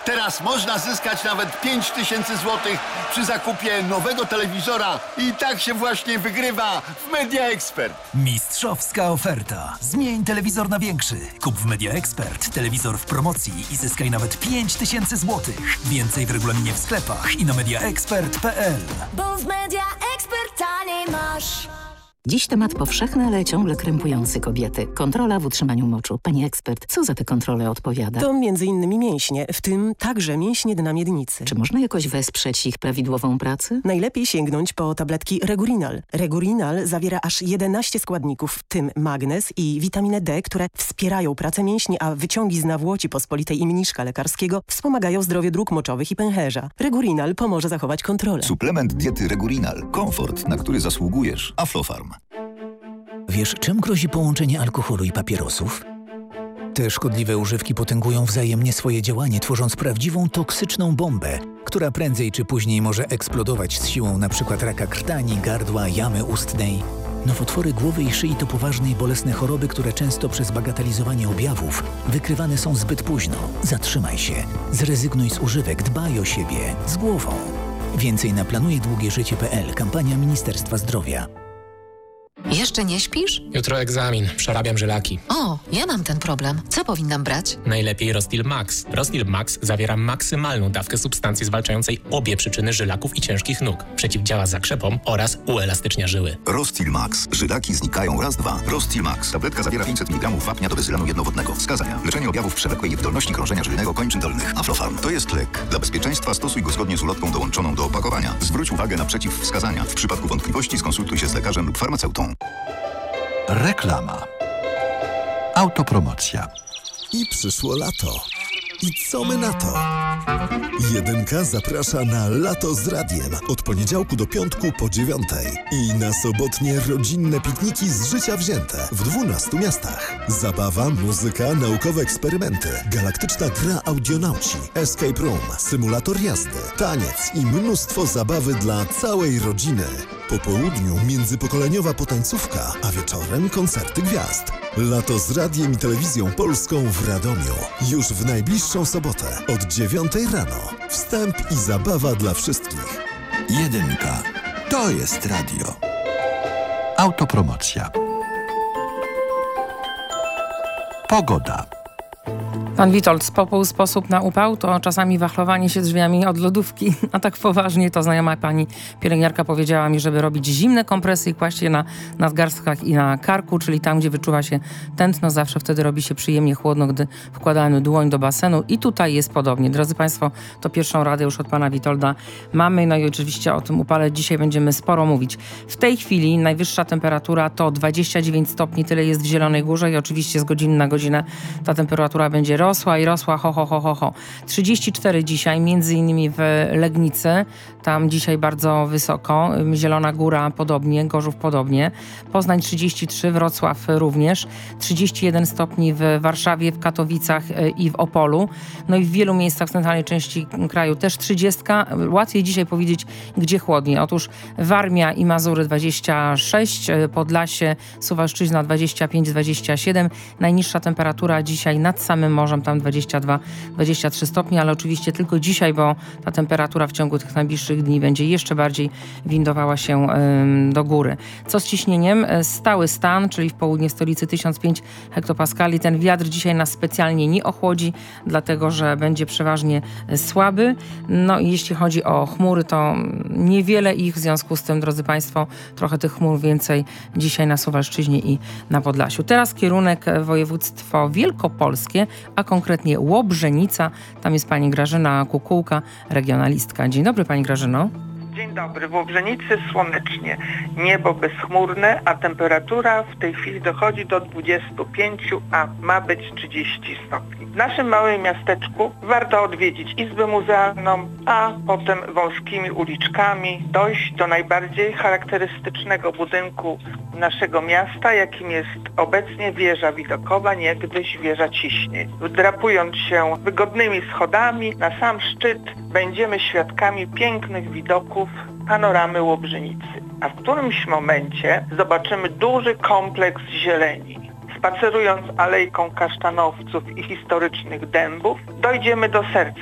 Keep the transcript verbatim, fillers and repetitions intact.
Teraz można zyskać nawet pięć tysięcy złotych przy zakupie nowego telewizora i tak się właśnie wygrywa w Media Expert. Mistrzowska oferta. Zmień telewizor na większy. Kup w Media Expert telewizor w promocji i zyskaj nawet pięć tysięcy złotych. Więcej w regulaminie w sklepach i na mediaexpert kropka p l. Bo w Media Expert taniej masz. Dziś temat powszechny, ale ciągle krępujący kobiety. Kontrola w utrzymaniu moczu. Pani ekspert, co za tę kontrolę odpowiada? To między innymi mięśnie, w tym także mięśnie dna miednicy. Czy można jakoś wesprzeć ich prawidłową pracę? Najlepiej sięgnąć po tabletki Regurinal. Regurinal zawiera aż jedenaście składników, w tym magnez i witaminę D, które wspierają pracę mięśni, a wyciągi z nawłoci pospolitej i mniszka lekarskiego wspomagają zdrowie dróg moczowych i pęcherza. Regurinal pomoże zachować kontrolę. Suplement diety Regurinal. Komfort, na który zasługujesz. Aflofarm. Wiesz, czym grozi połączenie alkoholu i papierosów? Te szkodliwe używki potęgują wzajemnie swoje działanie, tworząc prawdziwą toksyczną bombę, która prędzej czy później może eksplodować z siłą np. raka krtani, gardła, jamy ustnej. Nowotwory głowy i szyi to poważne i bolesne choroby, które często przez bagatelizowanie objawów wykrywane są zbyt późno. Zatrzymaj się, zrezygnuj z używek, dbaj o siebie, z głową. Więcej na planuje długie życie kropka p l. Kampania Ministerstwa Zdrowia. Jeszcze nie śpisz? Jutro egzamin. Przerabiam żylaki. O, ja mam ten problem. Co powinnam brać? Najlepiej Rostil Max. Rostil Max zawiera maksymalną dawkę substancji zwalczającej obie przyczyny żylaków i ciężkich nóg. Przeciwdziała zakrzepom oraz uelastycznia żyły. Rostil Max. Żylaki znikają raz, dwa. Rostil Max. Tabletka zawiera pięćset miligramów wapnia do wyzylanu jednowodnego. Wskazania. Leczenie objawów przewlekłej niewydolności krążenia żylnego kończyn dolnych. Aflofarm. To jest lek. Dla bezpieczeństwa stosuj go zgodnie z ulotką dołączoną do opakowania. Zwróć uwagę na przeciwwskazania. W przypadku wątpliwości skonsultuj się z lekarzem lub farmaceutą. Reklama. Autopromocja. I przyszło lato. I co my na to? Jedynka zaprasza na Lato z Radiem od poniedziałku do piątku po dziewiątej. I na sobotnie rodzinne pikniki z życia wzięte w dwunastu miastach. Zabawa, muzyka, naukowe eksperymenty, galaktyczna gra audionauci, escape room, symulator jazdy, taniec i mnóstwo zabawy dla całej rodziny. Po południu międzypokoleniowa potańcówka, a wieczorem koncerty gwiazd. Lato z Radiem i Telewizją Polską w Radomiu. Już w najbliższą sobotę od dziewiątej rano. Wstęp i zabawa dla wszystkich. Jedynka. To jest radio. Autopromocja. Pogoda. Pan Witold, popół sposób na upał to czasami wachlowanie się drzwiami od lodówki, a tak poważnie to znajoma pani pielęgniarka powiedziała mi, żeby robić zimne kompresy i kłaść je na nadgarstkach i na karku, czyli tam, gdzie wyczuwa się tętno, zawsze wtedy robi się przyjemnie chłodno, gdy wkładamy dłoń do basenu i tutaj jest podobnie. Drodzy Państwo, to pierwszą radę już od pana Witolda mamy, no i oczywiście o tym upale dzisiaj będziemy sporo mówić. W tej chwili najwyższa temperatura to dwadzieścia dziewięć stopni, tyle jest w Zielonej Górze i oczywiście z godziny na godzinę ta temperatura będzie rosła i rosła, ho, ho, ho, ho, ho. trzydzieści cztery dzisiaj, między innymi w Legnicy, tam dzisiaj bardzo wysoko, Zielona Góra podobnie, Gorzów podobnie, Poznań trzydzieści trzy, Wrocław również, trzydzieści jeden stopni w Warszawie, w Katowicach i w Opolu, no i w wielu miejscach w centralnej części kraju też trzydziestka. Łatwiej dzisiaj powiedzieć, gdzie chłodniej. Otóż Warmia i Mazury dwadzieścia sześć, Podlasie, Suwalszczyzna dwadzieścia pięć dwadzieścia siedem, najniższa temperatura dzisiaj nad samym morzem, tam dwadzieścia dwa dwadzieścia trzy stopnie, ale oczywiście tylko dzisiaj, bo ta temperatura w ciągu tych najbliższych dni będzie jeszcze bardziej windowała się ym, do góry. Co z ciśnieniem? Stały stan, czyli w południe stolicy tysiąc pięć hektopaskali. Ten wiatr dzisiaj nas specjalnie nie ochłodzi, dlatego że będzie przeważnie słaby. No i jeśli chodzi o chmury, to niewiele ich, w związku z tym, drodzy Państwo, trochę tych chmur więcej dzisiaj na Suwalszczyźnie i na Podlasiu. Teraz kierunek województwo wielkopolskie, a konkretnie Łobrzenica. Tam jest pani Grażyna Kukułka, regionalistka. Dzień dobry, pani Grażyno. Dzień dobry. W Łobrzenicy słonecznie, niebo bezchmurne, a temperatura w tej chwili dochodzi do dwudziestu pięciu, a ma być trzydzieści stopni. W naszym małym miasteczku warto odwiedzić izbę muzealną, a potem wąskimi uliczkami dojść do najbardziej charakterystycznego budynku naszego miasta, jakim jest obecnie wieża widokowa, niegdyś wieża Ciśnień. Wdrapując się wygodnymi schodami na sam szczyt, będziemy świadkami pięknych widoków panoramy Łobrzenicy. A w którymś momencie zobaczymy duży kompleks zieleni. Spacerując alejką kasztanowców i historycznych dębów, dojdziemy do serca